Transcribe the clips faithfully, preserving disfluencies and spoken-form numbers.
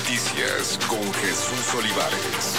Noticias con Jesús Olivares.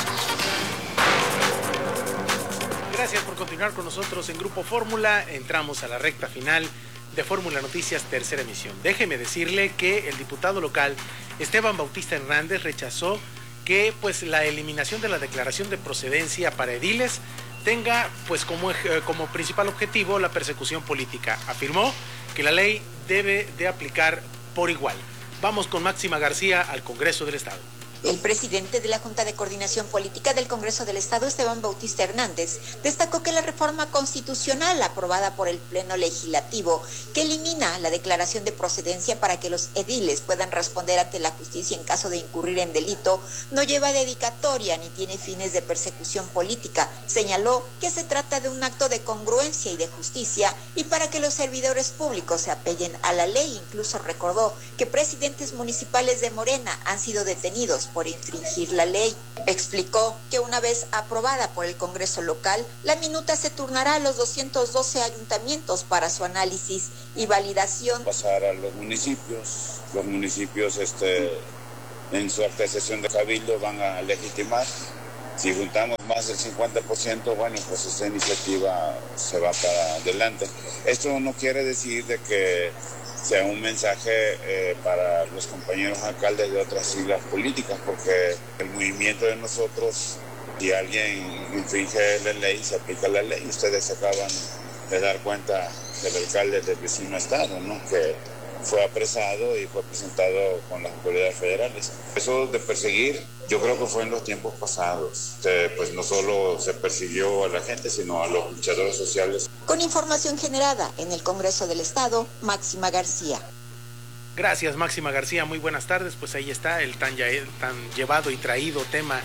Gracias por continuar con nosotros en Grupo Fórmula. Entramos a la recta final de Fórmula Noticias, tercera emisión. Déjeme decirle que el diputado local Esteban Bautista Hernández rechazó que pues la eliminación de la declaración de procedencia para ediles tenga pues como, como principal objetivo la persecución política. Afirmó que la ley debe de aplicar por igual. Vamos con Máxima García al Congreso del Estado. El presidente de la Junta de Coordinación Política del Congreso del Estado, Esteban Bautista Hernández, destacó que la reforma constitucional aprobada por el Pleno Legislativo, que elimina la declaración de procedencia para que los ediles puedan responder ante la justicia en caso de incurrir en delito, no lleva dedicatoria ni tiene fines de persecución política. Señaló que se trata de un acto de congruencia y de justicia y para que los servidores públicos se apeguen a la ley. Incluso recordó que presidentes municipales de Morena han sido detenidos por infringir la ley. Explicó que una vez aprobada por el Congreso local, la minuta se turnará a los doscientos doce ayuntamientos para su análisis y validación. Pasar a los municipios, los municipios este, en su acta de sesión de cabildo van a legitimar. Si juntamos más del cincuenta por ciento, bueno, pues esta iniciativa se va para adelante. Esto no quiere decir de que sea un mensaje eh, para los compañeros alcaldes de otras siglas políticas, porque el movimiento de nosotros, si alguien infringe la ley, se aplica la ley. Ustedes se acaban de dar cuenta del alcalde del vecino estado, ¿no?, que fue apresado y fue presentado con las autoridades federales. Eso de perseguir, yo creo que fue en los tiempos pasados. Eh, pues no solo se persiguió a la gente, sino a los luchadores sociales. Con información generada en el Congreso del Estado, Máxima García. Gracias, Máxima García. Muy buenas tardes. Pues ahí está el tan, ya, tan llevado y traído tema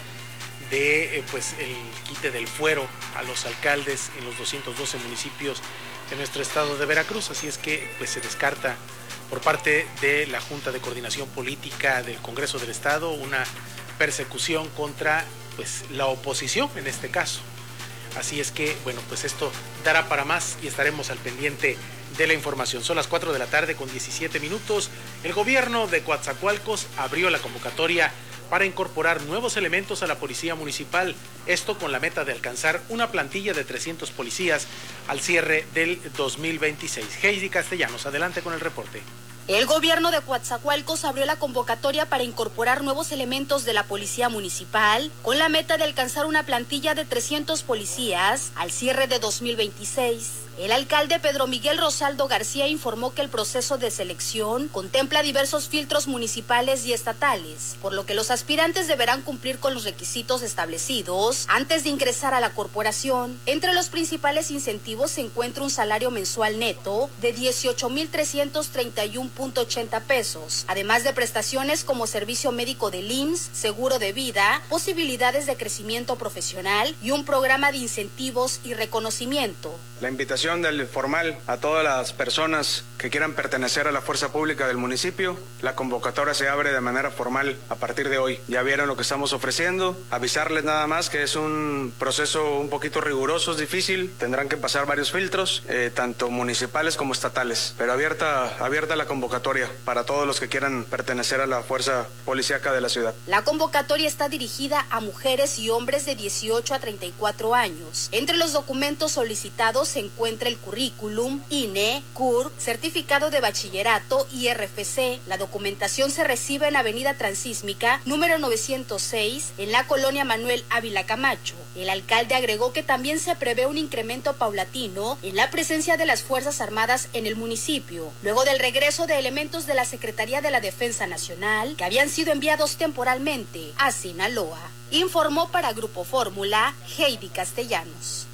de eh, pues el quite del fuero a los alcaldes en los doscientos doce municipios de nuestro estado de Veracruz. Así es que pues se descarta por parte de la Junta de Coordinación Política del Congreso del Estado una persecución contra pues la oposición en este caso. Así es que, bueno, pues esto dará para más y estaremos al pendiente de la información. Son las cuatro de la tarde con diecisiete minutos. El gobierno de Coatzacoalcos abrió la convocatoria para incorporar nuevos elementos a la policía municipal. Esto con la meta de alcanzar una plantilla de trescientos policías al cierre del dos mil veintiséis. Heidi Castellanos, adelante con el reporte. El gobierno de Coatzacoalcos abrió la convocatoria para incorporar nuevos elementos de la policía municipal con la meta de alcanzar una plantilla de trescientos policías al cierre de dos mil veintiséis. El alcalde Pedro Miguel Rosaldo García informó que el proceso de selección contempla diversos filtros municipales y estatales, por lo que los aspirantes deberán cumplir con los requisitos establecidos antes de ingresar a la corporación. Entre los principales incentivos se encuentra un salario mensual neto de dieciocho mil trescientos treinta y uno punto ochenta pesos, además de prestaciones como servicio médico del I M S S, seguro de vida, posibilidades de crecimiento profesional y un programa de incentivos y reconocimiento. La invitación del formal a todas las personas que quieran pertenecer a la fuerza pública del municipio. La convocatoria se abre de manera formal a partir de hoy. Ya vieron lo que estamos ofreciendo. Avisarles nada más que es un proceso un poquito riguroso, es difícil. Tendrán que pasar varios filtros, eh, tanto municipales como estatales. Pero abierta, abierta la convocatoria para todos los que quieran pertenecer a la fuerza policíaca de la ciudad. La convocatoria está dirigida a mujeres y hombres de dieciocho a treinta y cuatro años. Entre los documentos solicitados se encuentra el currículum, I N E, C U R, certificado de bachillerato y R F C. La documentación se recibe en Avenida Transísmica, número novecientos seis, en la colonia Manuel Ávila Camacho. El alcalde agregó que también se prevé un incremento paulatino en la presencia de las Fuerzas Armadas en el municipio, luego del regreso de elementos de la Secretaría de la Defensa Nacional que habían sido enviados temporalmente a Sinaloa. Informó para Grupo Fórmula, Heidi Castellanos.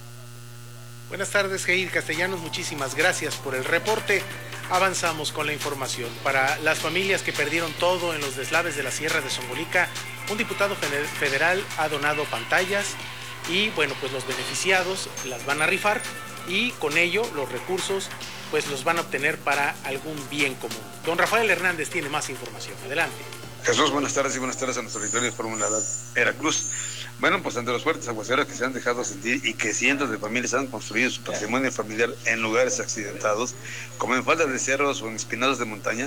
Buenas tardes, Heidi Castellanos, muchísimas gracias por el reporte. Avanzamos con la información. Para las familias que perdieron todo en los deslaves de la Sierra de Zongolica, un diputado federal ha donado pantallas y, bueno, pues los beneficiados las van a rifar y con ello los recursos pues los van a obtener para algún bien común. Don Rafael Hernández tiene más información. Adelante. Jesús, buenas tardes y buenas tardes a nuestro auditorio de Fórmula Veracruz. Bueno, pues ante los fuertes aguaceros que se han dejado sentir y que cientos de familias han construido su patrimonio familiar en lugares accidentados, como en faldas de cerros o en espinados de montaña,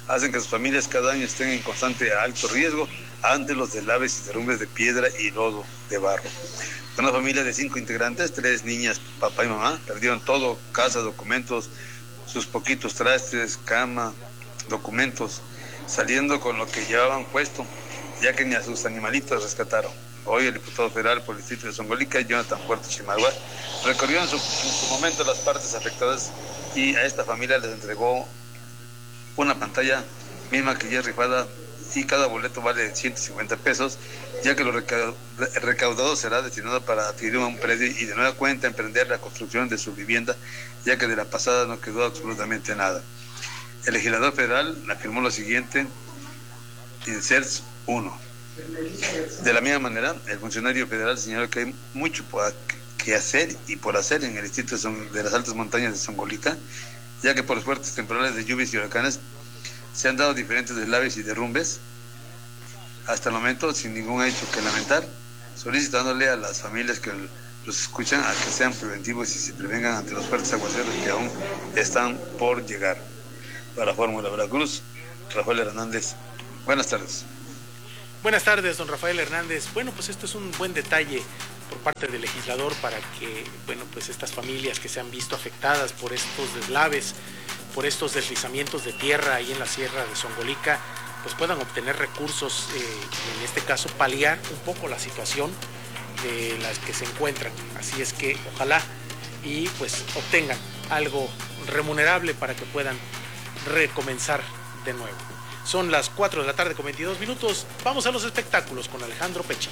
hacen que sus familias cada año estén en constante alto riesgo ante los deslaves y derrumbes de piedra y lodo de barro. Una familia de cinco integrantes, tres niñas, papá y mamá, perdieron todo: casa, documentos, sus poquitos trastes, cama, documentos, saliendo con lo que llevaban puesto, ya que ni a sus animalitos rescataron. Hoy el diputado federal por el distrito de Zongolica, Jonathan Puerto Chimagua, recorrió en su, en su momento las partes afectadas y a esta familia les entregó una pantalla misma que ya es rifada, y cada boleto vale ciento cincuenta pesos, ya que lo recaudado será destinado para adquirir un predio y de nueva cuenta emprender la construcción de su vivienda, ya que de la pasada no quedó absolutamente nada. El legislador federal afirmó lo siguiente: Inserts uno. De la misma manera, el funcionario federal señaló que hay mucho que hacer y por hacer en el distrito de las altas montañas de Zongolica, ya que por los fuertes temporales de lluvias y huracanes se han dado diferentes deslaves y derrumbes, hasta el momento sin ningún hecho que lamentar, solicitándole a las familias que los escuchan a que sean preventivos y se prevengan ante los fuertes aguaceros que aún están por llegar. Para Fórmula Veracruz, Rafael Hernández. Buenas tardes. Buenas tardes, don Rafael Hernández. Bueno, pues esto es un buen detalle por parte del legislador para que, bueno, pues estas familias que se han visto afectadas por estos deslaves, por estos deslizamientos de tierra ahí en la sierra de Zongolica, pues puedan obtener recursos, eh, y en este caso paliar un poco la situación de las que se encuentran. Así es que ojalá y pues obtengan algo remunerable para que puedan recomenzar de nuevo. Son las cuatro de la tarde con veintidós minutos. Vamos a los espectáculos con Alejandro Pechi.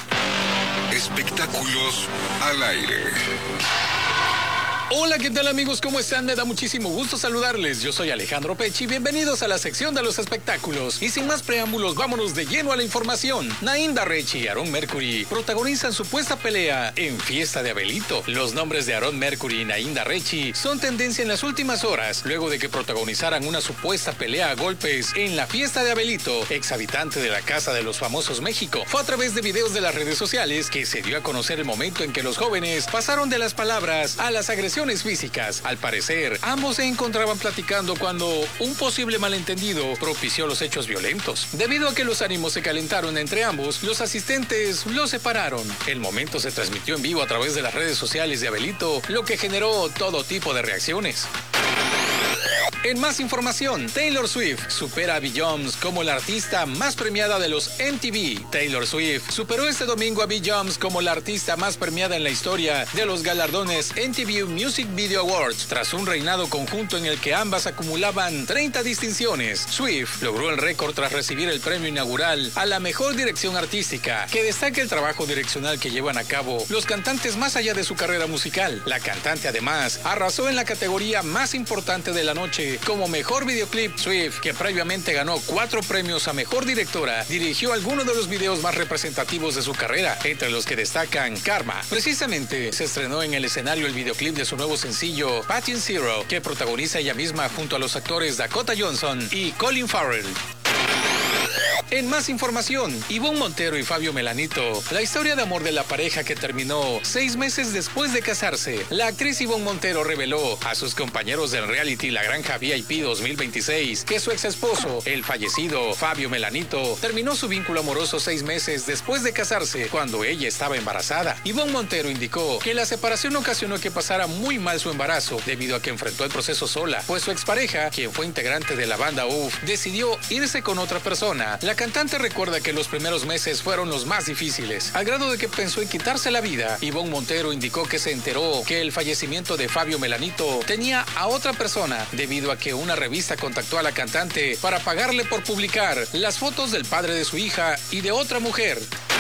Espectáculos al aire. Hola, ¿qué tal amigos? ¿Cómo están? Me da muchísimo gusto saludarles. Yo soy Alejandro Pechi. Bienvenidos a la sección de los espectáculos. Y sin más preámbulos, vámonos de lleno a la información. Nainda Rechi y Aaron Mercury protagonizan supuesta pelea en Fiesta de Abelito. Los nombres de Aaron Mercury y Nainda Rechi son tendencia en las últimas horas, luego de que protagonizaran una supuesta pelea a golpes en la Fiesta de Abelito, ex habitante de la Casa de los Famosos México. Fue a través de videos de las redes sociales que se dio a conocer el momento en que los jóvenes pasaron de las palabras a las agresiones físicas. Al parecer, ambos se encontraban platicando cuando un posible malentendido propició los hechos violentos. Debido a que los ánimos se calentaron entre ambos, los asistentes los separaron. El momento se transmitió en vivo a través de las redes sociales de Abelito, lo que generó todo tipo de reacciones. En más información, Taylor Swift supera a Beyoncé como la artista más premiada de los M T V. Taylor Swift superó este domingo a Beyoncé como la artista más premiada en la historia de los galardones M T V Music Video Awards, tras un reinado conjunto en el que ambas acumulaban treinta distinciones. Swift logró el récord tras recibir el premio inaugural a la mejor dirección artística, que destaca el trabajo direccional que llevan a cabo los cantantes más allá de su carrera musical. La cantante además arrasó en la categoría más importante de la noche como mejor videoclip. Swift, que previamente ganó cuatro premios a mejor directora, dirigió algunos de los videos más representativos de su carrera, entre los que destacan Karma. Precisamente se estrenó en el escenario el videoclip de su nuevo sencillo Patient Zero, que protagoniza ella misma junto a los actores Dakota Johnson y Colin Farrell. En más información, Ivonne Montero y Fabio Melanito, la historia de amor de la pareja que terminó seis meses después de casarse. La actriz Ivonne Montero reveló a sus compañeros del reality La Granja V I P dos mil veintiséis que su ex esposo, el fallecido Fabio Melanito, terminó su vínculo amoroso seis meses después de casarse, cuando ella estaba embarazada. Ivonne Montero indicó que la separación ocasionó que pasara muy mal su embarazo, debido a que enfrentó el proceso sola, pues su expareja, quien fue integrante de la banda U F, decidió irse con otra persona. La cantante recuerda que los primeros meses fueron los más difíciles, al grado de que pensó en quitarse la vida. Ivonne Montero indicó que se enteró que el fallecimiento de Fabio Melanito tenía a otra persona, debido a que una revista contactó a la cantante para pagarle por publicar las fotos del padre de su hija y de otra mujer.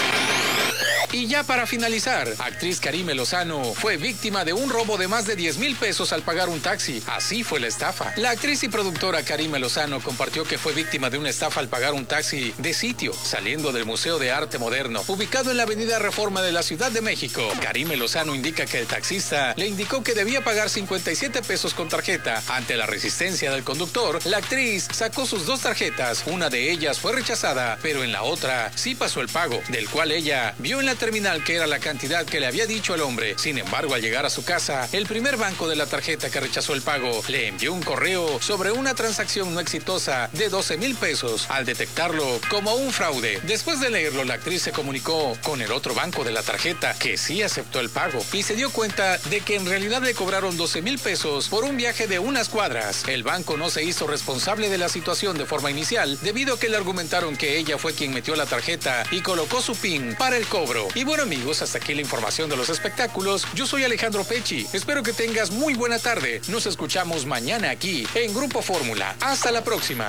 Y ya para finalizar, actriz Karime Lozano fue víctima de un robo de más de diez mil pesos al pagar un taxi. Así fue la estafa. La actriz y productora Karime Lozano compartió que fue víctima de una estafa al pagar un taxi de sitio saliendo del Museo de Arte Moderno, ubicado en la Avenida Reforma de la Ciudad de México. Karime Lozano indica que el taxista le indicó que debía pagar cincuenta y siete pesos con tarjeta. Ante la resistencia del conductor, la actriz sacó sus dos tarjetas. Una de ellas fue rechazada, pero en la otra sí pasó el pago, del cual ella vio en la determinar qué era la cantidad que le había dicho el hombre. Sin embargo, al llegar a su casa, el primer banco de la tarjeta que rechazó el pago le envió un correo sobre una transacción no exitosa de doce mil pesos al detectarlo como un fraude. Después de leerlo, la actriz se comunicó con el otro banco de la tarjeta que sí aceptó el pago y se dio cuenta de que en realidad le cobraron doce mil pesos por un viaje de unas cuadras. El banco no se hizo responsable de la situación de forma inicial debido a que le argumentaron que ella fue quien metió la tarjeta y colocó su PIN para el cobro. Y bueno, amigos, hasta aquí la información de los espectáculos. Yo soy Alejandro Pecci. Espero que tengas muy buena tarde. Nos escuchamos mañana aquí en Grupo Fórmula. Hasta la próxima.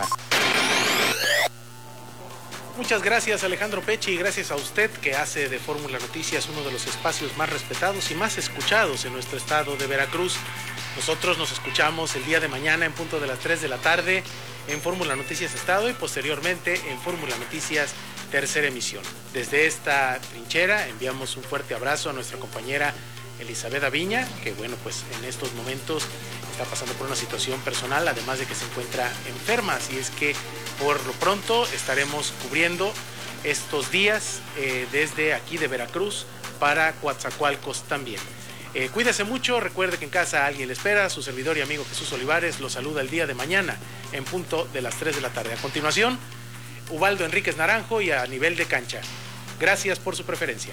Muchas gracias, Alejandro Pecci, y gracias a usted que hace de Fórmula Noticias uno de los espacios más respetados y más escuchados en nuestro estado de Veracruz. Nosotros nos escuchamos el día de mañana en punto de las tres de la tarde en Fórmula Noticias Estado y posteriormente en Fórmula Noticias Tercera Emisión. Desde esta trinchera enviamos un fuerte abrazo a nuestra compañera Elizabeth Aviña, que bueno, pues en estos momentos está pasando por una situación personal, además de que se encuentra enferma, así es que por lo pronto estaremos cubriendo estos días eh, desde aquí de Veracruz para Coatzacoalcos también. Eh, cuídese mucho, recuerde que en casa alguien le espera. Su servidor y amigo Jesús Olivares lo saluda el día de mañana en punto de las tres de la tarde. A continuación, Ubaldo Enríquez Naranjo y a nivel de cancha. Gracias por su preferencia.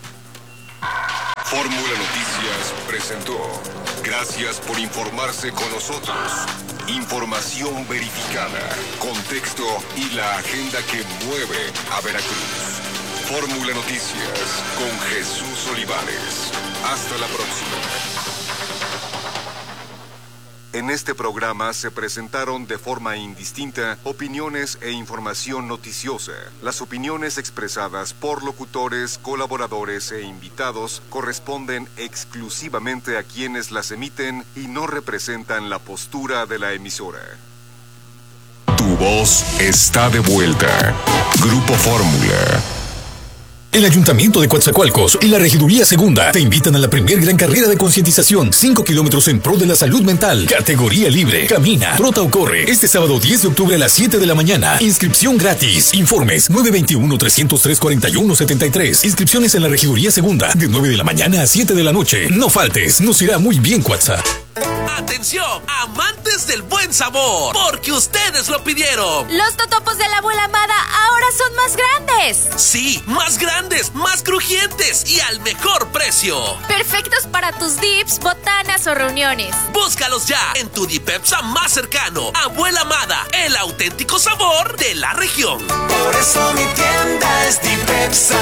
Fórmula Noticias presentó. Gracias por informarse con nosotros. Información verificada, contexto y la agenda que mueve a Veracruz. Fórmula Noticias con Jesús Olivares. Hasta la próxima. En este programa se presentaron de forma indistinta opiniones e información noticiosa. Las opiniones expresadas por locutores, colaboradores e invitados corresponden exclusivamente a quienes las emiten y no representan la postura de la emisora. Tu voz está de vuelta. Grupo Fórmula. El Ayuntamiento de Coatzacoalcos y la Regiduría Segunda te invitan a la primer gran carrera de concientización, cinco kilómetros en pro de la salud mental, categoría libre. Camina, trota o corre, este sábado diez de octubre a las siete de la mañana. Inscripción gratis. Informes nueve dos uno, tres cero tres, cuatro uno siete tres. Inscripciones en la Regiduría Segunda, de nueve de la mañana a siete de la noche. No faltes, nos irá muy bien, Coatza. Atención, amantes del buen sabor, porque ustedes lo pidieron. Los totopos de la abuela Amada ahora son más grandes. Sí, más grandes, más crujientes y al mejor precio. Perfectos para tus dips, botanas o reuniones. Búscalos ya en tu Dipepsa más cercano. Abuela Amada, el auténtico sabor de la región. Por eso mi tienda es Dipepsa.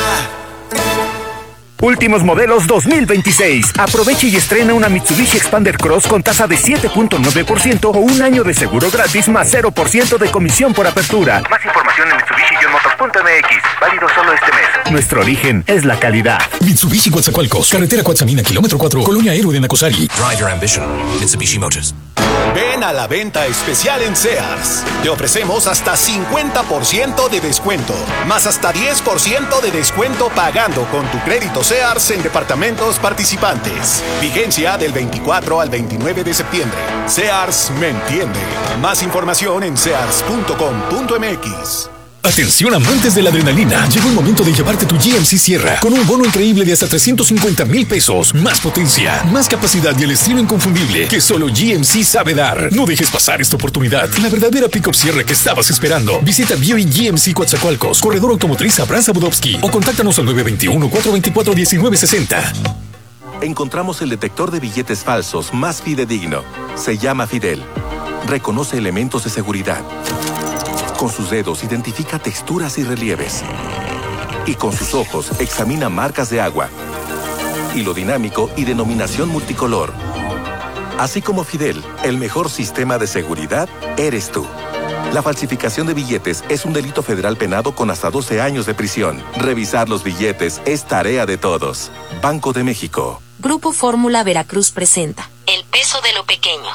Últimos modelos dos mil veintiséis. Aproveche y estrena una Mitsubishi Expander Cross con tasa de siete punto nueve por ciento o un año de seguro gratis más cero por ciento de comisión por apertura. Más información en mitsubishi motos punto m x. Válido solo este mes. Nuestro origen es la calidad. Mitsubishi Coatzacoalcos, carretera Coatzamina, kilómetro cuatro, Colonia Héroe de Nacosari. Drive your ambition. Mitsubishi Motors. Ven a la venta especial en Sears. Te ofrecemos hasta cincuenta por ciento de descuento, más hasta diez por ciento de descuento pagando con tu crédito Sears en departamentos participantes. Vigencia del veinticuatro al veintinueve de septiembre. Sears me entiende. Más información en sears punto com punto m x. Atención amantes de la adrenalina, llegó el momento de llevarte tu G M C Sierra con un bono increíble de hasta trescientos cincuenta mil pesos, más potencia, más capacidad y el estilo inconfundible que solo G M C sabe dar. No dejes pasar esta oportunidad, la verdadera pick-up Sierra que estabas esperando. Visita Bio y G M C Coatzacoalcos, Corredor Automotriz Abraza Budovsky o contáctanos al nueve dos uno, cuatro dos cuatro, uno nueve seis cero. Encontramos el detector de billetes falsos más fidedigno. Se llama Fidel. Reconoce elementos de seguridad. Con sus dedos identifica texturas y relieves. Y con sus ojos examina marcas de agua, hilo dinámico y denominación multicolor. Así como Fidel, el mejor sistema de seguridad eres tú. La falsificación de billetes es un delito federal penado con hasta doce años de prisión. Revisar los billetes es tarea de todos. Banco de México. Grupo Fórmula Veracruz presenta El peso de lo pequeño.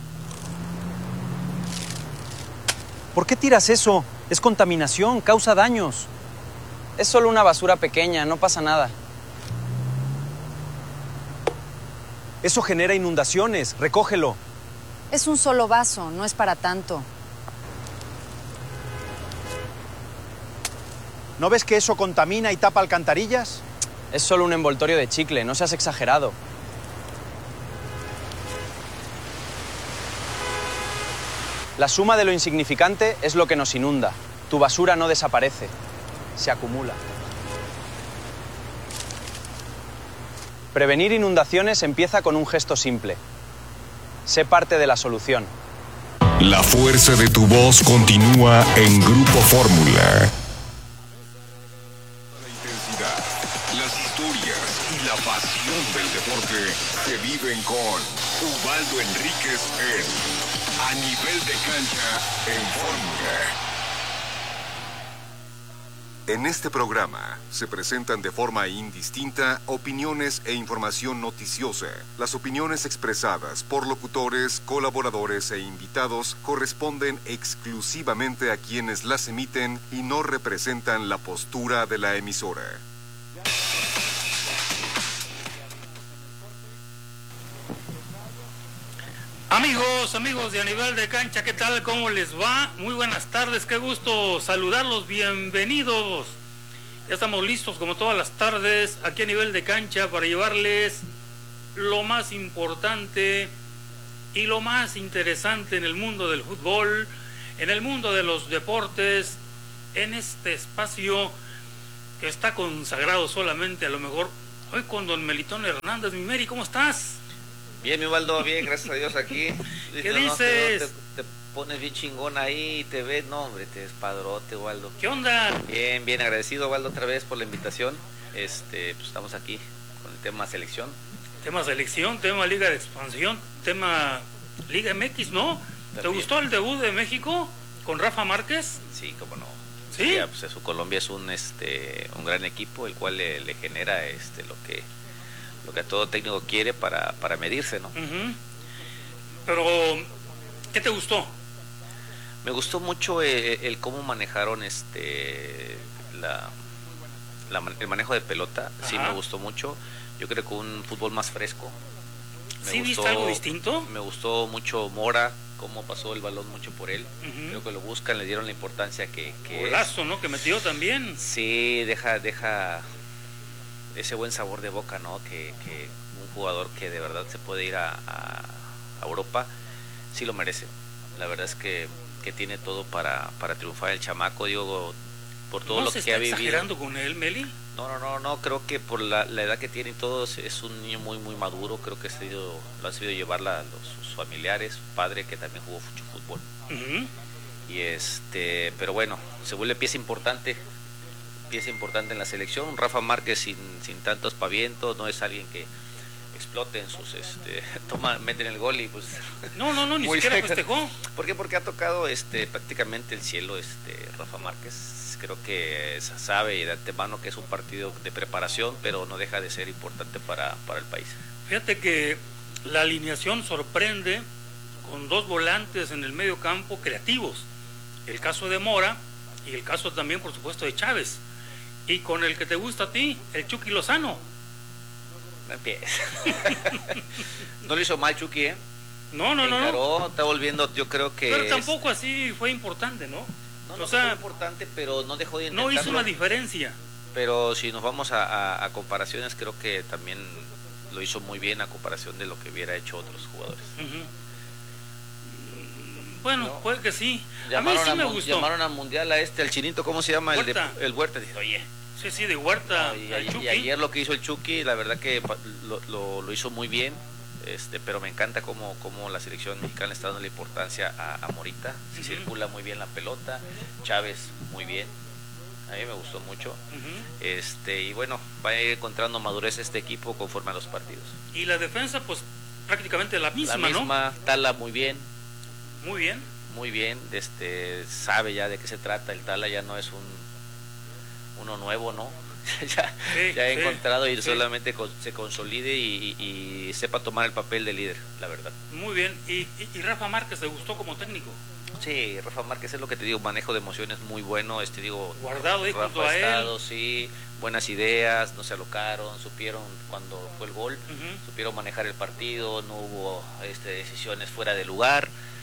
¿Por qué tiras eso? Es contaminación, causa daños. Es solo una basura pequeña, no pasa nada. Eso genera inundaciones, recógelo. Es un solo vaso, no es para tanto. ¿No ves que eso contamina y tapa alcantarillas? Es solo un envoltorio de chicle, no seas exagerado. La suma de lo insignificante es lo que nos inunda. Tu basura no desaparece, se acumula. Prevenir inundaciones empieza con un gesto simple. Sé parte de la solución. La fuerza de tu voz continúa en Grupo Fórmula. La intensidad, las historias y la pasión del deporte se viven con Ubaldo Enríquez en A Nivel de Cancha en Fórmula. En este programa se presentan de forma indistinta opiniones e información noticiosa. Las opiniones expresadas por locutores, colaboradores e invitados corresponden exclusivamente a quienes las emiten y no representan la postura de la emisora. Amigos, amigos de A Nivel de Cancha, ¿qué tal? ¿Cómo les va? Muy buenas tardes, qué gusto saludarlos, bienvenidos. Ya estamos listos como todas las tardes aquí a Nivel de Cancha para llevarles lo más importante y lo más interesante en el mundo del fútbol, en el mundo de los deportes, en este espacio que está consagrado solamente a lo mejor hoy con don Melitón Hernández. Mi Meri, ¿cómo estás? Bien, mi Ubaldo, bien, gracias a Dios aquí. ¿Qué no, dices? No, te, te pones bien chingón ahí y te ves, no hombre, te despadrote, Ubaldo. ¿Qué onda? Bien, bien, agradecido, Ubaldo, otra vez por la invitación. Este, pues estamos aquí con el tema selección. Tema selección, tema Liga de Expansión, tema Liga M X, ¿no? ¿Te También. gustó el debut de México con Rafa Márquez? Sí, cómo no. ¿Sí? Sí, pues su Colombia es un este un gran equipo, el cual le, le genera este lo que lo que todo técnico quiere para, para medirse, ¿no? Uh-huh. Pero, ¿qué te gustó? Me gustó mucho el, el cómo manejaron este la, la el manejo de pelota. Ajá. Sí, me gustó mucho. Yo creo que un fútbol más fresco. Me ¿Sí gustó, viste algo distinto? Me gustó mucho Mora, cómo pasó el balón mucho por él. Uh-huh. Creo que lo buscan, le dieron la importancia que, que Golazo, es. ¿no? Que metió también. Sí, deja, deja ese buen sabor de boca, ¿no? Que, que un jugador que de verdad se puede ir a, a, a Europa, sí lo merece. La verdad es que, que tiene todo para, para triunfar el chamaco, digo, por todo ¿No lo se que está ha vivido. exagerando con él, Meli? No, no, no, no, creo que por la, la edad que tiene y todo, es un niño muy, muy maduro. Creo que ha sido, lo han sabido llevar la, los, sus familiares, su padre que también jugó mucho fútbol. Uh-huh. Y este, pero bueno, se vuelve pieza importante. pieza importante en la selección. Un Rafa Márquez sin, sin tanto aspaviento, no es alguien que explote en sus este toma, meten el gol y pues no, no, no, ni siquiera seca. Festejó. ¿Por qué? Porque ha tocado este prácticamente el cielo este Rafa Márquez. Creo que sabe y de antemano que es un partido de preparación, pero no deja de ser importante para, para el país. Fíjate que la alineación sorprende con dos volantes en el medio campo creativos. El caso de Mora y el caso también, por supuesto, de Chávez. Y con el que te gusta a ti, el Chucky Lozano. No empieces. No lo hizo mal Chucky, ¿eh? No, no, Encaró, no, no. Está volviendo, yo creo que... Pero tampoco es... así fue importante, ¿no? No, no o sea, fue importante, pero no dejó de intentarlo. No hizo una diferencia. Pero si nos vamos a, a, a comparaciones, creo que también lo hizo muy bien a comparación de lo que hubiera hecho otros jugadores. Uh-huh. Bueno, no. Puede que sí. Llamaron a mí sí me a, gustó. Llamaron al mundial a este, al chinito, ¿cómo se llama? Huerta. El de el Huerta. Dice, oye. Sí, sí, de Huerta. No, y, y, y ayer lo que hizo el Chucky, la verdad que lo, lo, lo hizo muy bien. Este, pero me encanta cómo, cómo la selección mexicana está dando la importancia a, a Morita. Se uh-huh. circula muy bien la pelota. Chávez, muy bien. A mí me gustó mucho. Uh-huh. Este, y bueno, va a ir encontrando madurez este equipo conforme a los partidos. Y la defensa, pues prácticamente la misma, La misma, ¿no? Tala muy bien. Muy bien. Muy bien, este, sabe ya de qué se trata. El Tala ya no es un uno nuevo, ¿no? ya sí, ya he sí, encontrado y sí. solamente con, se consolide y, y, y sepa tomar el papel de líder, la verdad. Muy bien. ¿Y, y, y Rafa Márquez te gustó como técnico? Sí, Rafa Márquez es lo que te digo, manejo de emociones muy bueno, este digo, guardado ahí Rafa junto a Estado, él. Sí, buenas ideas, no se alocaron, supieron cuando fue el gol, uh-huh. supieron manejar el partido, no hubo este, decisiones fuera de lugar.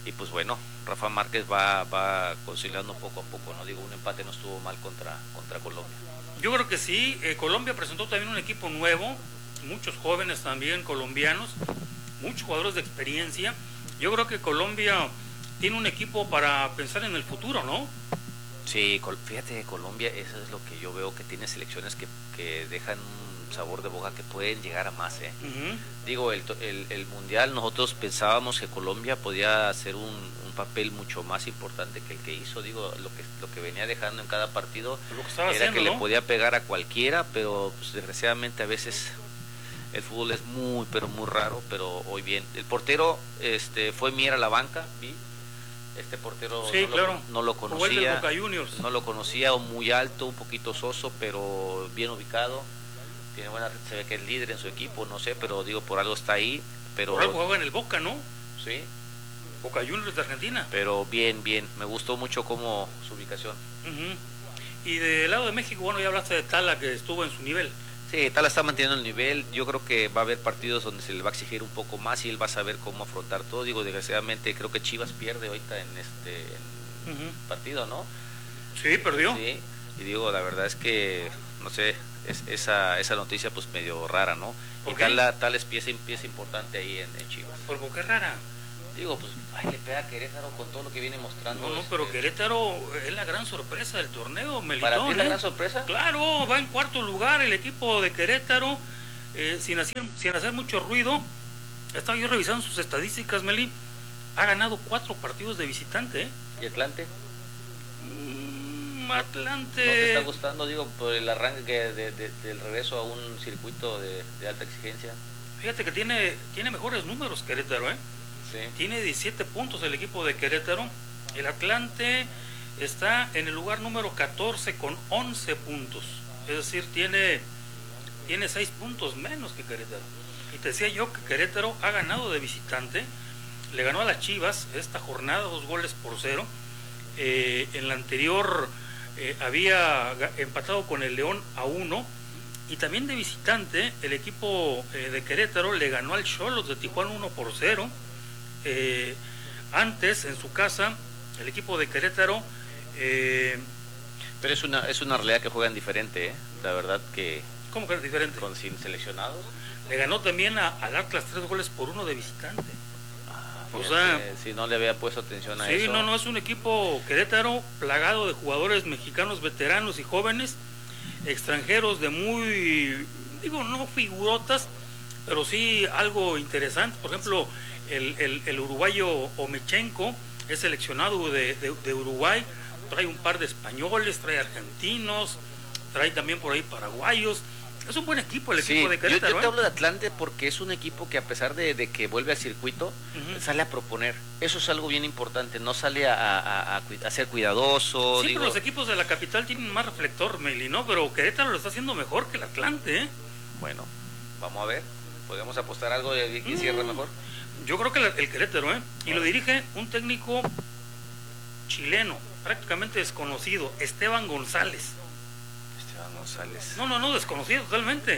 y pues bueno, Rafa Márquez va, va conciliando poco a poco, no digo, un empate no estuvo mal contra, contra Colombia. Yo creo que sí. eh, Colombia presentó también un equipo nuevo, muchos jóvenes también colombianos, muchos jugadores de experiencia. Yo creo que Colombia tiene un equipo para pensar en el futuro, ¿no? Sí, fíjate, Colombia, eso es lo que yo veo, que tiene selecciones que, que dejan un sabor de boca, que pueden llegar a más, ¿eh? Uh-huh. Digo, el, el, el Mundial, nosotros pensábamos que Colombia podía hacer un, un papel mucho más importante que el que hizo, digo, lo que, lo que venía dejando en cada partido lo que era haciendo, que ¿no? le podía pegar a cualquiera, pero pues, desgraciadamente a veces el fútbol es muy, pero muy raro, pero hoy bien. El portero este, fue Mier a la banca, vi. Este portero sí, no, claro. lo, no lo conocía, Boca Juniors. no lo conocía, muy alto, un poquito soso, pero bien ubicado. Tiene buena, se ve que es líder en su equipo, no sé, pero digo, por algo está ahí. Pero, por algo jugaba en el Boca, ¿no? Sí. Boca Juniors de Argentina. Pero bien, bien, me gustó mucho como su ubicación. Uh-huh. Y del lado de México, bueno, ya hablaste de Tala, que estuvo en su nivel. Sí, Tala está manteniendo el nivel. Yo creo que va a haber partidos donde se le va a exigir un poco más y él va a saber cómo afrontar todo. Digo, desgraciadamente creo que Chivas pierde ahorita en este en uh-huh. partido, ¿no? Sí, perdió. Sí, y digo, la verdad es que, no sé, es, esa esa noticia pues medio rara, ¿no? Y Tala, Tala es pieza, pieza importante ahí en, en Chivas. ¿Por qué rara? Digo, pues, ay, le pega a Querétaro con todo lo que viene mostrando. No, no, este... pero Querétaro es la gran sorpresa del torneo, Melitón. ¿Para ti es la ¿eh? gran sorpresa? Claro, va en cuarto lugar el equipo de Querétaro, eh, sin, hacer, sin hacer mucho ruido. Estaba yo revisando sus estadísticas, Meli. Ha ganado cuatro partidos de visitante, ¿eh? ¿Y Atlante? Mm, Atlante... ¿No te está gustando, digo, por el arranque de, de, del regreso a un circuito de, de alta exigencia? Fíjate que tiene, tiene mejores números Querétaro, ¿eh? Sí. Tiene diecisiete puntos el equipo de Querétaro. El Atlante está en el lugar número catorce con once puntos. Es decir, tiene, tiene seis puntos menos que Querétaro. Y te decía yo que Querétaro ha ganado de visitante. Le ganó a las Chivas esta jornada, dos goles por cero. Eh, en la anterior eh, había empatado con el León a uno. Y también de visitante, el equipo eh, de Querétaro le ganó al Xolos de Tijuana uno por cero. Eh, antes en su casa el equipo de Querétaro eh, pero es una es una realidad que juegan diferente, ¿eh? La verdad que ¿cómo que es diferente? Con sin seleccionados le ganó también a, al Atlas tres goles por uno de visitante. Ah, o sea, si no le había puesto atención a sí, eso. Sí, no, no, es un equipo Querétaro plagado de jugadores mexicanos veteranos y jóvenes, extranjeros de muy, digo, no figurotas, pero sí algo interesante. Por ejemplo, El, el, el uruguayo Omechenko es seleccionado de, de, de Uruguay, trae un par de españoles, trae argentinos, trae también por ahí paraguayos. Es un buen equipo el equipo sí, de Querétaro. Yo, yo te ¿eh? hablo de Atlante porque es un equipo que a pesar de, de que vuelve al circuito, uh-huh. sale a proponer. Eso es algo bien importante, no sale a, a, a, a ser cuidadoso. Sí, digo... pero los equipos de la capital tienen más reflector, Meli, ¿no? Pero Querétaro lo está haciendo mejor que el Atlante, ¿eh? Bueno, vamos a ver. ¿Podemos apostar algo de quién cierra mm. mejor? Yo creo que el, el Querétaro, ¿eh? Y lo dirige un técnico chileno, prácticamente desconocido, Esteban González. Esteban González. No, no, no, desconocido totalmente.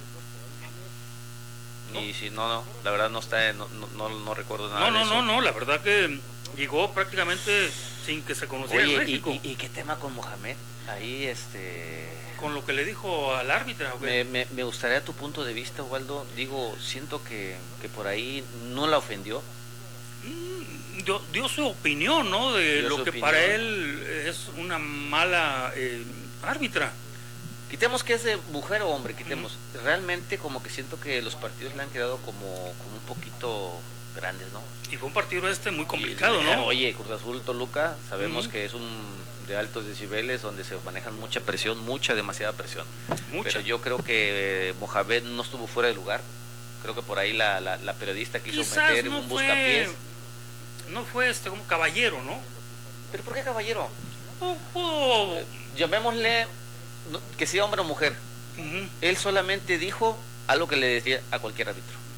¿No? Y si no, no, la verdad no está, no, no, no recuerdo nada. No, no, de eso. no, no, la verdad que llegó prácticamente sin que se conociera Oye, en México. ¿y, y, ¿y qué tema con Mohamed? Ahí, este... Con lo que le dijo al árbitro. Me, me, me gustaría tu punto de vista, Waldo. Digo, siento que, que por ahí no la ofendió. Mm, dio, dio su opinión, ¿no? De dio lo que opinión. Para él es una mala eh, árbitra. Quitemos que es de mujer o hombre, quitemos. Mm. Realmente como que siento que los partidos le han quedado como, como un poquito grandes, ¿no? Y fue un partido este muy complicado, y, ¿no? Oye, Cruz Azul Toluca, sabemos mm. que es un de altos decibeles donde se manejan mucha presión, mucha, demasiada presión. Mucha. Pero yo creo que eh, Mohamed no estuvo fuera de lugar. Creo que por ahí la, la, la periodista quiso Quizás meter no un fue, buscapiés. No fue este como caballero, ¿no? ¿Pero por qué caballero? Oh, oh. Eh, llamémosle no, que sea hombre o mujer. Uh-huh. Él solamente dijo algo que le decía a cualquier árbitro.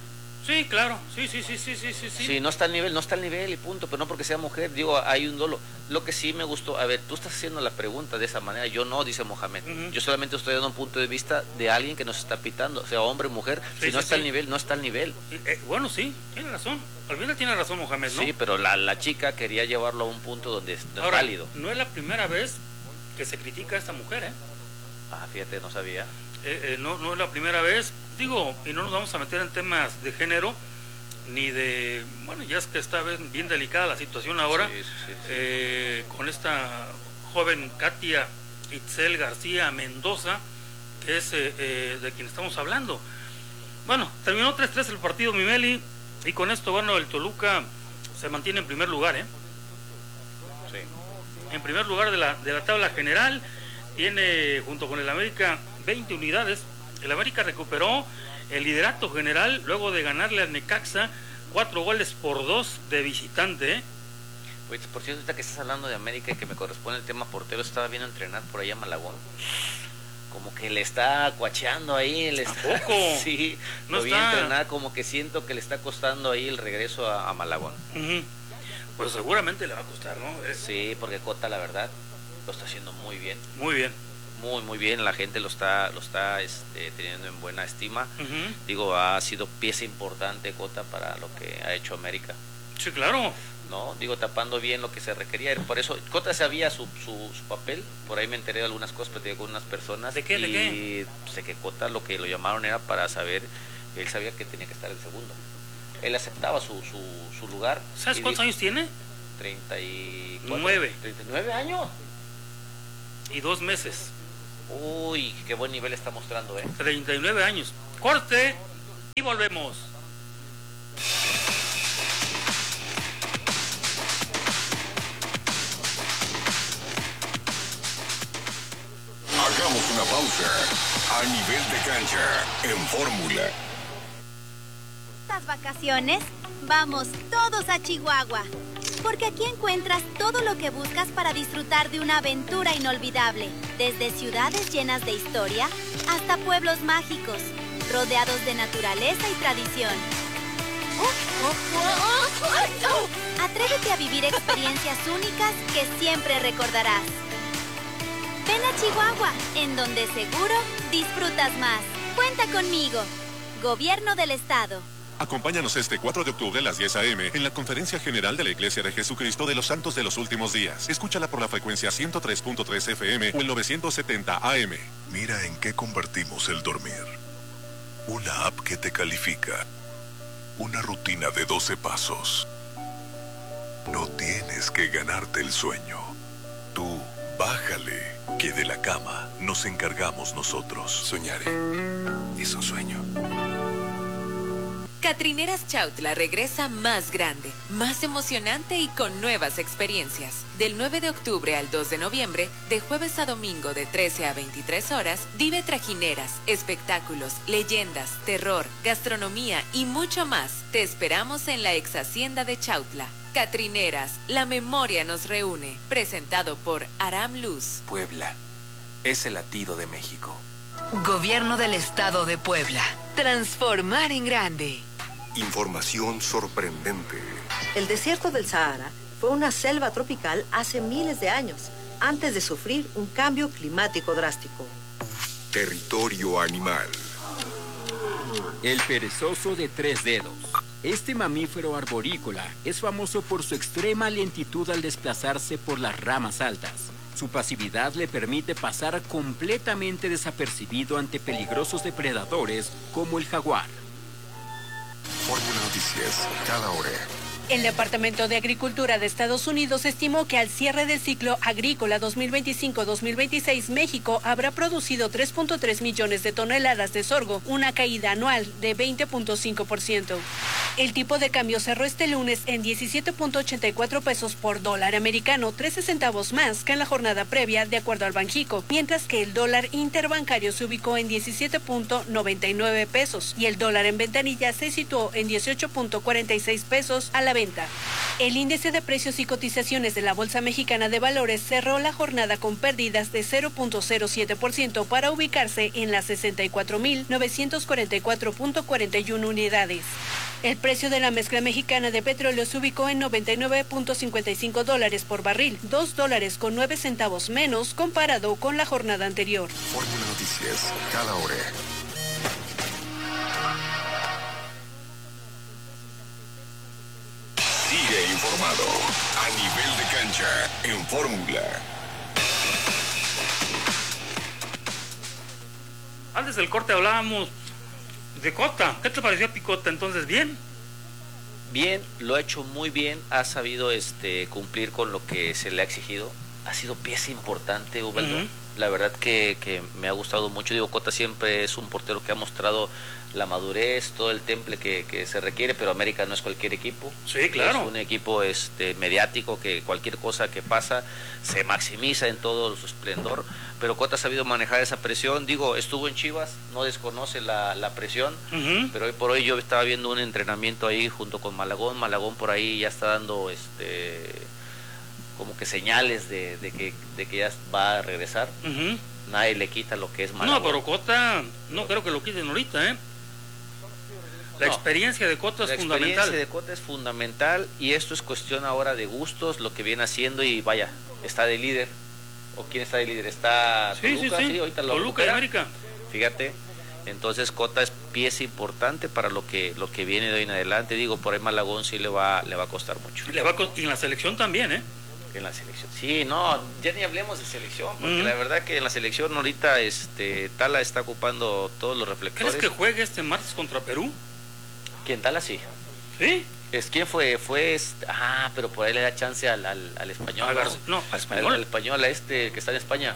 Sí, claro, sí, sí, sí, sí, sí, sí. Sí, no está al nivel, no está al nivel y punto, pero no porque sea mujer, digo, hay un dolo. Lo que sí me gustó, a ver, tú estás haciendo la pregunta de esa manera, yo no, dice Mohamed. Uh-huh. Yo solamente estoy dando un punto de vista de alguien que nos está pitando, o sea, hombre, mujer, sí, si no sí, está sí. al nivel, no está al nivel. Eh, bueno, sí, tiene razón, al final tiene razón Mohamed, ¿no? Sí, pero la, la chica quería llevarlo a un punto donde es Ahora, válido. No es la primera vez que se critica a esta mujer, ¿eh? Ah, fíjate, no sabía. Eh, eh, no, no es la primera vez, digo, y no nos vamos a meter en temas de género, ni de, bueno, ya es que está bien delicada la situación ahora, sí, sí, sí. Eh, con esta joven Katia Itzel García Mendoza, que es eh, eh, de quien estamos hablando. Bueno, terminó tres tres el partido, Mimeli, y con esto, bueno, el Toluca se mantiene en primer lugar, ¿eh? Sí. En primer lugar de la, de la tabla general, tiene junto con el América veinte unidades. El América recuperó el liderato general luego de ganarle al Necaxa cuatro goles por dos de visitante, ¿eh? Oye, por cierto, ahorita que estás hablando de América y que me corresponde el tema portero, estaba viendo entrenar por allá a Malagón. Como que le está cuacheando ahí. Le está, ¿A poco? Sí, no lo vi está... entrenar, como que siento que le está costando ahí el regreso a, a Malagón. Uh-huh. Pues seguramente le va a costar, ¿no? Es... Sí, porque Cota, la verdad, lo está haciendo muy bien. Muy bien. Muy, muy bien, la gente lo está lo está este, teniendo en buena estima. Uh-huh. Digo, ha sido pieza importante Cota para lo que ha hecho América. Sí, claro. No, digo, tapando bien lo que se requería. Por eso, Cota sabía su, su, su papel. Por ahí me enteré de algunas cosas, platicé con unas personas. ¿De qué? Y ¿De qué? sé que Cota lo que lo llamaron era para saber, él sabía que tenía que estar el segundo. Él aceptaba su, su, su lugar. ¿Sabes cuántos dijo, años tiene? treinta y cuatro. Nueve. treinta y nueve años. Y dos meses. Uy, qué buen nivel está mostrando, ¿eh? treinta y nueve años. Corte y volvemos. Hagamos una pausa. A nivel de cancha, en Fórmula. Estas vacaciones, vamos todos a Chihuahua. Porque aquí encuentras todo lo que buscas para disfrutar de una aventura inolvidable. Desde ciudades llenas de historia hasta pueblos mágicos, rodeados de naturaleza y tradición. Atrévete a vivir experiencias únicas que siempre recordarás. Ven a Chihuahua, en donde seguro disfrutas más. Cuenta conmigo. Gobierno del Estado. Acompáñanos este cuatro de octubre a las diez a eme en la Conferencia General de la Iglesia de Jesucristo de los Santos de los Últimos Días. Escúchala por la frecuencia ciento tres punto tres efe eme o el novecientos setenta a eme. Mira en qué convertimos el dormir. Una app que te califica. Una rutina de doce pasos. No tienes que ganarte el sueño. Tú, bájale, que de la cama nos encargamos nosotros. Soñaré. Es un sueño. Catrineras Chautla regresa más grande, más emocionante y con nuevas experiencias. Del nueve de octubre al dos de noviembre, de jueves a domingo de trece a veintitrés horas, vive trajineras, espectáculos, leyendas, terror, gastronomía y mucho más. Te esperamos en la ex hacienda de Chautla. Catrineras, la memoria nos reúne. Presentado por Aram Luz. Puebla es el latido de México. Gobierno del Estado de Puebla. Transformar en grande. Información sorprendente. El desierto del Sahara fue una selva tropical hace miles de años, antes de sufrir un cambio climático drástico. Territorio animal. El perezoso de tres dedos. Este mamífero arborícola es famoso por su extrema lentitud al desplazarse por las ramas altas. Su pasividad le permite pasar completamente desapercibido ante peligrosos depredadores como el jaguar. Fórmula Noticias, cada hora. El Departamento de Agricultura de Estados Unidos estimó que al cierre del ciclo agrícola dos mil veinticinco dos mil veintiséis, México habrá producido tres punto tres millones de toneladas de sorgo, una caída anual de veinte punto cinco por ciento. El tipo de cambio cerró este lunes en diecisiete punto ochenta y cuatro pesos por dólar americano, trece centavos más que en la jornada previa, de acuerdo al Banjico, mientras que el dólar interbancario se ubicó en diecisiete punto noventa y nueve pesos y el dólar en ventanilla se situó en dieciocho punto cuarenta y seis pesos a la venta. El índice de precios y cotizaciones de la Bolsa Mexicana de Valores cerró la jornada con pérdidas de cero punto cero siete por ciento para ubicarse en las sesenta y cuatro mil novecientos cuarenta y cuatro punto cuarenta y uno unidades. El precio de la mezcla mexicana de petróleo se ubicó en noventa y nueve punto cincuenta y cinco dólares por barril, dos dólares con nueve centavos menos comparado con la jornada anterior. Fórmula Noticias, cada hora. Sigue informado a nivel de cancha en Fórmula. Antes del corte hablábamos de Cota. ¿Qué te pareció Picota? Entonces, ¿bien? Bien, lo ha hecho muy bien, ha sabido este cumplir con lo que se le ha exigido. Ha sido pieza importante, Ubaldo. Uh-huh. La verdad que, que me ha gustado mucho. Digo, Cota siempre es un portero que ha mostrado la madurez, todo el temple que, que se requiere, pero América no es cualquier equipo. Sí, claro. Es un equipo este mediático que cualquier cosa que pasa se maximiza en todo su esplendor, pero Cota ha sabido manejar esa presión. Digo, estuvo en Chivas, no desconoce la, la presión, uh-huh. pero hoy por hoy yo estaba viendo un entrenamiento ahí junto con Malagón. Malagón por ahí ya está dando este como que señales de, de que de que ya va a regresar. Uh-huh. Nadie le quita lo que es Malagón. No, pero Cota no creo que lo quiten ahorita, ¿eh? La no, experiencia de Cota es la fundamental. La experiencia de Cota es fundamental y esto es cuestión ahora de gustos, lo que viene haciendo y vaya, está de líder. ¿O quién está de líder? Está sí, Toluca, sí, sí. sí, ahorita lo Toluca de América. Fíjate, entonces Cota es pieza importante para lo que lo que viene de hoy en adelante. Digo, por ahí Malagón sí le va le va a costar mucho. Le va a costar, y en la selección también, ¿eh? En la selección. Sí, no, ya ni hablemos de selección, porque mm. la verdad que en la selección ahorita este Tala está ocupando todos los reflectores. ¿Crees que juegue este martes contra Perú? ¿Quién? Tala sí. ¿Sí? Es quién fue, fue este, ah, pero por ahí le da chance al, al, al español. ¿no? no, al español. Al, al español, a este que está en España.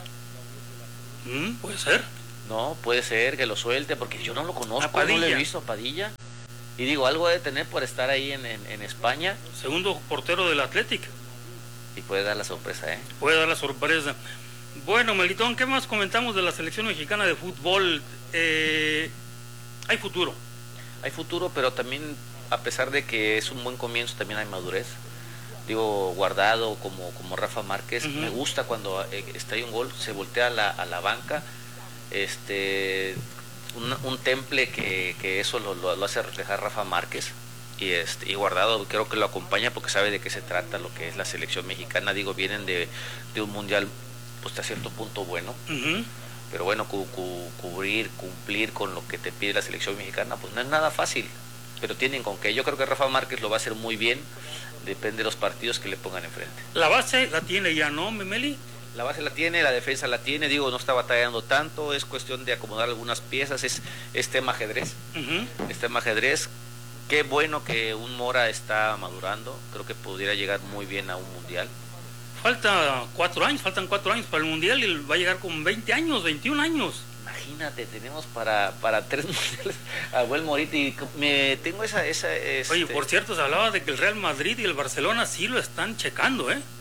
Mm, puede ser. No, puede ser que lo suelte, porque yo no lo conozco, no lo he visto a Padilla. Y digo, algo debe tener por estar ahí en, en, en España. Segundo portero del Athletic. Y puede dar la sorpresa, ¿eh? Puede dar la sorpresa. Bueno, Melitón, ¿qué más comentamos de la selección mexicana de fútbol? Eh, hay futuro. Hay futuro, pero también, a pesar de que es un buen comienzo, también hay madurez. Digo, Guardado como, como Rafa Márquez, uh-huh. me gusta cuando eh, está ahí un gol, se voltea a la, a la banca, este un, un temple que, que eso lo, lo, lo hace reflejar Rafa Márquez. Y, este, y Guardado creo que lo acompaña porque sabe de qué se trata lo que es la selección mexicana. Digo, vienen de, de un mundial pues hasta cierto punto bueno, uh-huh. pero bueno, cu, cu, cubrir, cumplir con lo que te pide la selección mexicana, pues no es nada fácil, pero tienen con qué. Yo creo que Rafa Márquez lo va a hacer muy bien, depende de los partidos que le pongan enfrente. La base la tiene ya, ¿no, Memeli? La base la tiene, la defensa la tiene, digo, no está batallando tanto, es cuestión de acomodar algunas piezas, es, es tema ajedrez, uh-huh. es tema ajedrez. Qué bueno que un Mora está madurando, creo que pudiera llegar muy bien a un mundial. Falta cuatro años, faltan cuatro años para el mundial y va a llegar con veinte años, veintiún años. Imagínate, tenemos para, para tres mundiales a buen Morita y me tengo esa... esa este... Oye, por cierto, se hablaba de que el Real Madrid y el Barcelona sí lo están checando, ¿eh?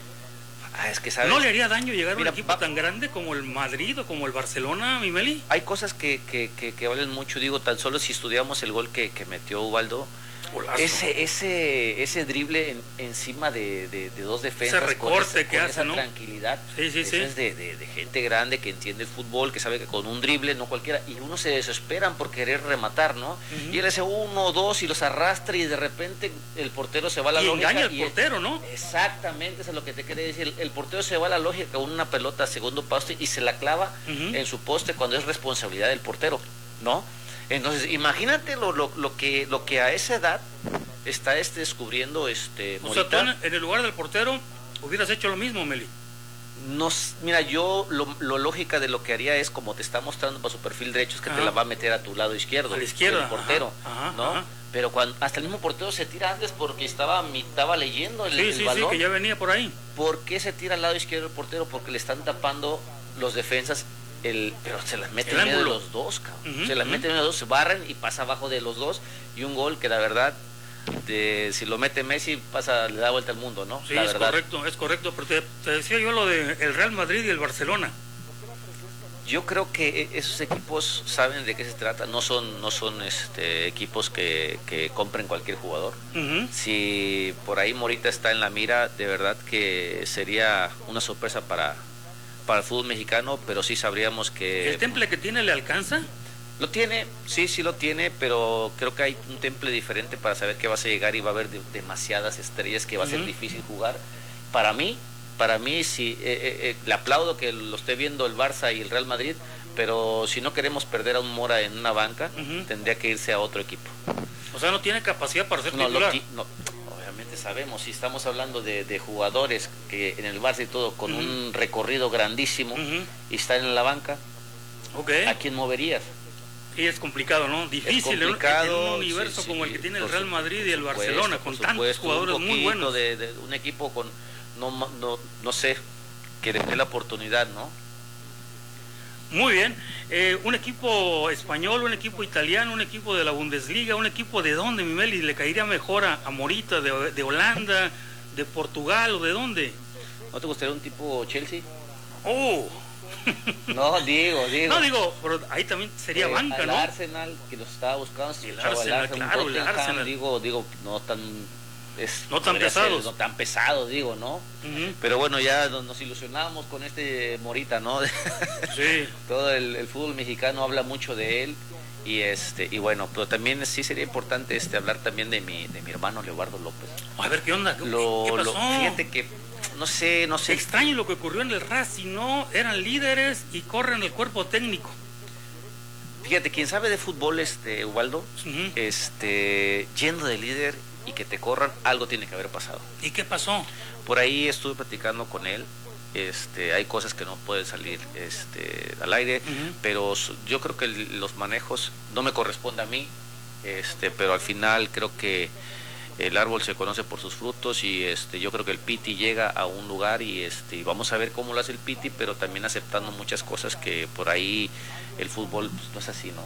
Ah, es que, ¿sabes? ¿No le haría daño llegar Mira, a un equipo va... tan grande como el Madrid o como el Barcelona, mi Meli? Hay cosas que, que, que, que valen mucho, digo, tan solo si estudiamos el gol que, que metió Ubaldo, ese ese ese drible en, encima de, de, de dos defensas, ese recorte con esa, que con hace, esa ¿no? tranquilidad, sí, sí, eso sí. es de, de, de gente grande que entiende el fútbol, que sabe que con un drible no cualquiera, y uno se desesperan por querer rematar, ¿no? Uh-huh. Y él hace uno, dos y los arrastra y de repente el portero se va a la y lógica. Engaña al y portero, el, ¿no? Exactamente, eso es lo que te quería decir. El, el portero se va a la lógica con una pelota a segundo poste y se la clava uh-huh. en su poste cuando es responsabilidad del portero, ¿no? Entonces, imagínate lo, lo, lo que lo que a esa edad está este descubriendo este Morita. O sea, tú en, en el lugar del portero hubieras hecho lo mismo, Meli. No, mira, yo lo, lo lógica de lo que haría es, como te está mostrando para su perfil derecho, es que ajá. te la va a meter a tu lado izquierdo, a la izquierda, el portero, ajá, ajá, ¿no? Ajá. Pero cuando hasta el mismo portero se tira antes porque estaba estaba leyendo el, sí, el sí, balón. Sí, que ya venía por ahí. ¿Por qué se tira al lado izquierdo el portero? Porque le están tapando los defensas. El, pero se las mete el en medio ángulo. de los dos, cabrón. Uh-huh, se las uh-huh. mete en medio de los dos, se barren y pasa abajo de los dos. Y un gol que la verdad, de, si lo mete Messi, pasa, le da vuelta al mundo, ¿no? Sí, la es verdad. correcto, es correcto. Pero te, te decía yo lo de el Real Madrid y el Barcelona. Yo creo que esos equipos saben de qué se trata, no son no son este, equipos que, que compren cualquier jugador. Uh-huh. Si por ahí Morita está en la mira, de verdad que sería una sorpresa para, para el fútbol mexicano, pero sí sabríamos que... ¿El temple que tiene le alcanza? Lo tiene, sí, sí lo tiene, pero creo que hay un temple diferente para saber que vas a llegar y va a haber de, demasiadas estrellas que va a ser uh-huh. difícil jugar. Para mí... Para mí, sí, eh, eh, le aplaudo que lo esté viendo el Barça y el Real Madrid, pero si no queremos perder a un Mora en una banca, uh-huh. tendría que irse a otro equipo. O sea, no tiene capacidad para ser no, titular. Lo, no, obviamente sabemos, si estamos hablando de, de jugadores que en el Barça y todo, con uh-huh. un recorrido grandísimo, uh-huh. y están en la banca, okay. ¿a quién moverías? Y es complicado, ¿no? Difícil complicado, en un universo sí, sí, como el que tiene el Real Madrid y el Barcelona, con supuesto, tantos jugadores muy buenos. De, de un equipo con... No, no, no sé, que le dé la oportunidad, ¿no? Muy bien. Eh, un equipo español, un equipo italiano, un equipo de la Bundesliga, un equipo de dónde, mi Meli, le caería mejor a, a Morita, de, de Holanda, de Portugal o de dónde. ¿No te gustaría un tipo Chelsea? ¡Oh! No, digo, digo. No, digo, pero ahí también sería eh, banca, el ¿no? Arsenal, que los estaba buscando. El Arsenal, el claro, el Arsenal. Digo, digo, no tan... Es, no tan pesados. Ser, no tan pesados, digo, ¿no? Uh-huh. Pero bueno, ya nos ilusionamos con este Morita, ¿no? Sí. Todo el, el fútbol mexicano habla mucho de él. Y este y bueno, pero también sí sería importante este hablar también de mi de mi hermano Leobardo López. A ver, ¿qué onda? Lo, ¿Qué pasó? Lo, fíjate que, no sé, no sé. Extraño lo que ocurrió en el Racing, ¿no? Eran líderes y corren el cuerpo técnico. Fíjate, quien sabe de fútbol, este, Ubaldo, uh-huh. este, yendo de líder y que te corran, algo tiene que haber pasado. ¿Y qué pasó? Por ahí estuve platicando con él, este, hay cosas que no pueden salir este, al aire, uh-huh. pero yo creo que los manejos no me corresponde a mí, este, pero al final creo que el árbol se conoce por sus frutos y este, yo creo que el Piti llega a un lugar y, este, y vamos a ver cómo lo hace el Piti, pero también aceptando muchas cosas que por ahí el fútbol pues, no es así, ¿no?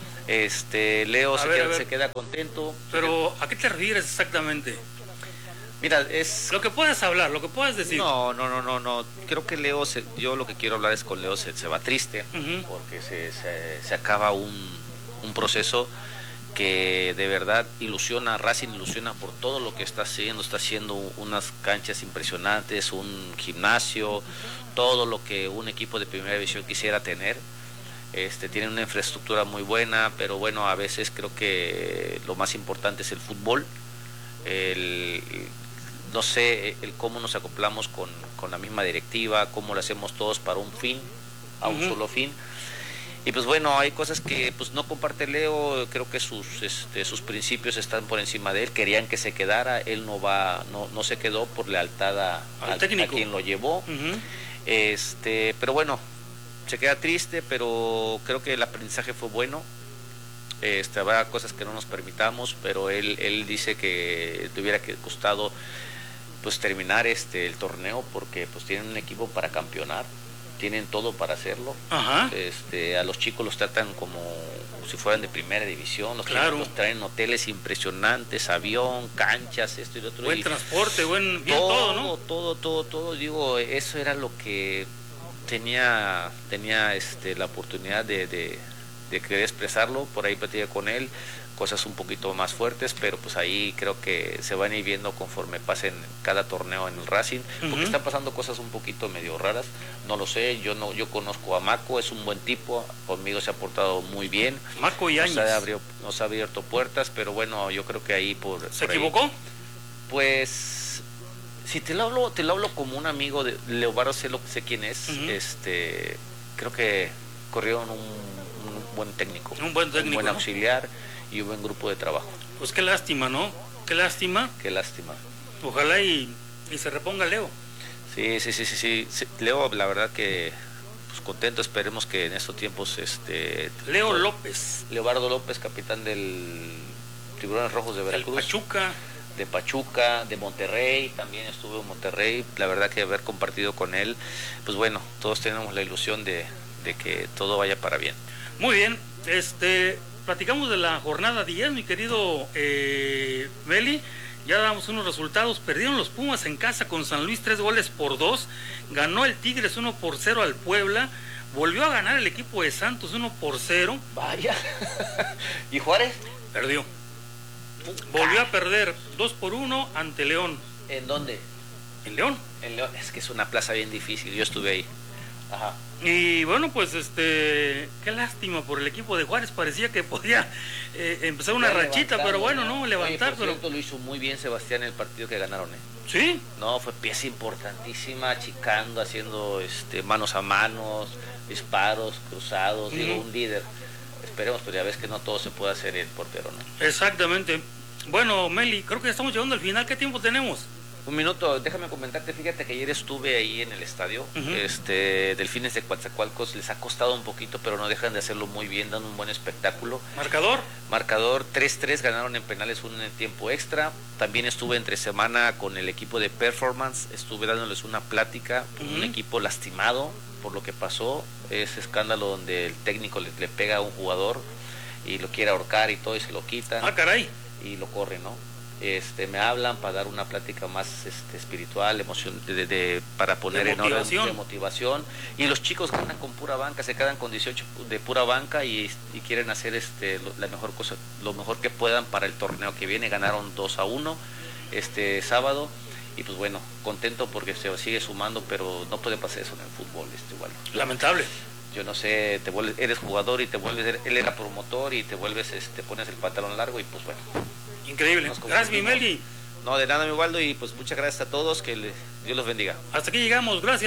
Este, Leo se, ver, queda, se queda contento. Pero, ¿a qué te refieres exactamente? Mira, es... Lo que puedes hablar, lo que puedes decir. No, no, no, no, no. Creo que Leo, se, yo lo que quiero hablar es con Leo, se, se va triste, uh-huh. porque se, se, se acaba un, un proceso que de verdad ilusiona, Racing ilusiona por todo lo que está haciendo, está haciendo unas canchas impresionantes, un gimnasio, todo lo que un equipo de primera división quisiera tener. Este, tienen una infraestructura muy buena, pero bueno, a veces creo que lo más importante es el fútbol, el, no sé, el cómo nos acoplamos con, con la misma directiva, cómo lo hacemos todos para un fin, a un uh-huh. solo fin. Y pues bueno, hay cosas que pues no comparte Leo, creo que sus este, sus principios están por encima de él, querían que se quedara, él no va, no, no se quedó por lealtad a, a, a quien lo llevó. Uh-huh. Este, pero bueno, se queda triste, pero creo que el aprendizaje fue bueno. Este, habrá cosas que no nos permitamos, pero él, él dice que le hubiera gustado pues terminar este el torneo porque pues tienen un equipo para campeonar, tienen todo para hacerlo. Ajá. Este, a los chicos los tratan como si fueran de primera división, los, claro. los traen hoteles impresionantes, avión, canchas, esto y lo otro. Buen y transporte, buen bien todo, todo, ¿no? Todo, todo, todo, digo, eso era lo que tenía tenía este la oportunidad de, de, de querer expresarlo. Por ahí platicé con él cosas un poquito más fuertes, pero pues ahí creo que se van a ir viendo conforme pasen cada torneo en el Racing, porque uh-huh. están pasando cosas un poquito medio raras, no lo sé, yo no yo conozco a Maco, es un buen tipo, conmigo se ha portado muy bien. Maco y Áñez. Nos ha, abrió, nos ha abierto puertas, pero bueno, yo creo que ahí por... ¿Se por equivocó? Ahí, pues... Si te lo hablo, te lo hablo como un amigo de Leobardo, sé lo sé quién es, uh-huh. este creo que corrieron un, un buen técnico, un buen técnico, un buen ¿no? auxiliar y un buen grupo de trabajo. Pues qué lástima, ¿no? Qué lástima. Qué lástima. Ojalá y, y se reponga Leo. Sí, sí, sí, sí, sí, sí. Leo, la verdad que pues contento, esperemos que en estos tiempos este Leo todo, López. Leobardo López, capitán del Tiburones Rojos de Veracruz. El Pachuca. De Pachuca, de Monterrey, también estuve en Monterrey, la verdad que haber compartido con él, pues bueno, todos tenemos la ilusión de, de que todo vaya para bien. Muy bien, este, platicamos de la jornada diez, mi querido eh, Meli, Ya damos unos resultados. Perdieron los Pumas en casa con San Luis tres goles por dos. Ganó el Tigres uno por cero al Puebla. Volvió a ganar el equipo de Santos uno por cero. Vaya. ¿Y Juárez? Perdió. Volvió a perder dos por uno ante León. ¿En dónde? En León. En León. Es que es una plaza bien difícil. Yo estuve ahí. Ajá. Y bueno, pues este, qué lástima por el equipo de Juárez, parecía que podía eh, empezar una rachita, pero bueno, no, levantar. Oye, por cierto, lo hizo muy bien Sebastián en el partido que ganaron, ¿eh? ¿Sí? No, fue pieza importantísima, achicando, haciendo este, manos a manos, disparos, cruzados, uh-huh. Digo, un líder. Esperemos, pero ya ves que no todo se puede hacer el portero, ¿no? Exactamente. Bueno, Meli, creo que ya estamos llegando al final. ¿Qué tiempo tenemos? Un minuto, déjame comentarte, fíjate que ayer estuve ahí en el estadio, uh-huh. este, Delfines de Coatzacoalcos, les ha costado un poquito, pero no dejan de hacerlo muy bien, dan un buen espectáculo. ¿Marcador? Marcador tres tres, ganaron en penales un en tiempo extra. También estuve entre semana con el equipo de Performance, estuve dándoles una plática, uh-huh. Un equipo lastimado por lo que pasó, ese escándalo donde el técnico le, le pega a un jugador y lo quiere ahorcar y todo y se lo quitan. Ah, caray. Y lo corren, ¿no? Este, me hablan para dar una plática más este, espiritual, emoción, de, de, para poner en orden de motivación. Y los chicos ganan con pura banca, se quedan con dieciocho de pura banca y, y quieren hacer este, lo, la mejor cosa, lo mejor que puedan para el torneo que viene. Ganaron dos a uno este sábado. Y pues bueno, contento porque se sigue sumando, pero no puede pasar eso en el fútbol, este, igual. Lamentable. Yo no sé, te vuelves, eres jugador y te vuelves, él era promotor y te vuelves, este, pones el pantalón largo y pues bueno. Increíble. Gracias, mi Meli. No, de nada, mi Waldo, y pues muchas gracias a todos, que le, Dios los bendiga. Hasta aquí llegamos, gracias.